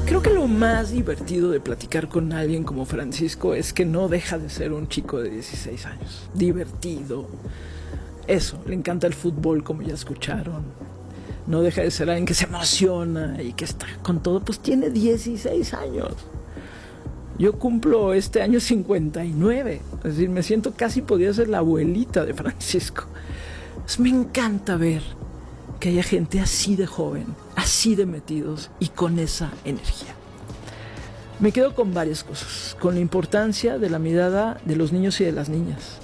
Creo que lo más divertido de platicar con alguien como Francisco es que no deja de ser un chico de 16 años. Divertido. Eso, le encanta el fútbol, como ya escucharon. No deja de ser alguien que se emociona y que está con todo. Pues tiene 16 años. Yo cumplo este año 59. Es decir, me siento casi podría ser la abuelita de Francisco. Pues me encanta ver que haya gente así de joven, así de metidos y con esa energía. Me quedo con varias cosas, con la importancia de la mirada de los niños y de las niñas,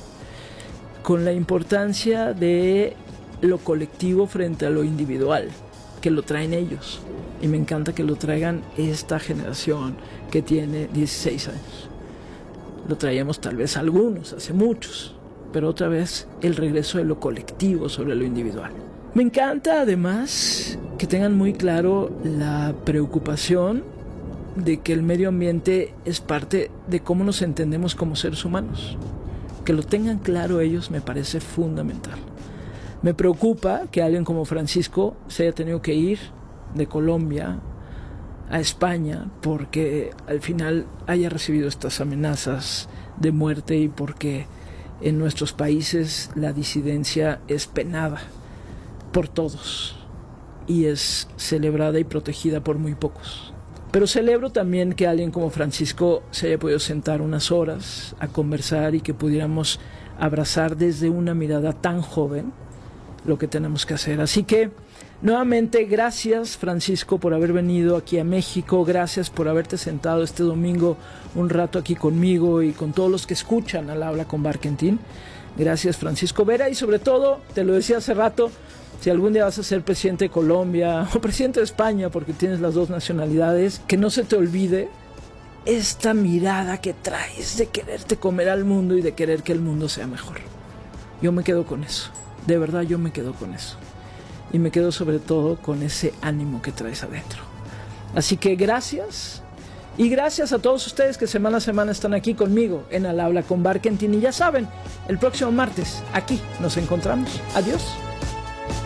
con la importancia de lo colectivo frente a lo individual, que lo traen ellos, y me encanta que lo traigan esta generación que tiene 16 años. Lo traíamos tal vez algunos, hace muchos, pero otra vez el regreso de lo colectivo sobre lo individual. Me encanta además que tengan muy claro la preocupación de que el medio ambiente es parte de cómo nos entendemos como seres humanos. Que lo tengan claro ellos me parece fundamental. Me preocupa que alguien como Francisco se haya tenido que ir de Colombia a España porque al final haya recibido estas amenazas de muerte y porque en nuestros países la disidencia es penada por todos y es celebrada y protegida por muy pocos. Pero celebro también que alguien como Francisco se haya podido sentar unas horas a conversar y que pudiéramos abrazar desde una mirada tan joven lo que tenemos que hacer. Así que nuevamente gracias, Francisco, por haber venido aquí a México. Gracias por haberte sentado este domingo un rato aquí conmigo y con todos los que escuchan Al Habla con Barkentin. Gracias, Francisco Vera, y sobre todo, te lo decía hace rato, si algún día vas a ser presidente de Colombia o presidente de España, porque tienes las dos nacionalidades, que no se te olvide esta mirada que traes de quererte comer al mundo y de querer que el mundo sea mejor. Yo me quedo con eso, de verdad yo me quedo con eso. Y me quedo sobre todo con ese ánimo que traes adentro. Así que gracias. Y gracias a todos ustedes que semana a semana están aquí conmigo en Al Habla con Barkentin. Y ya saben, el próximo martes aquí nos encontramos. Adiós.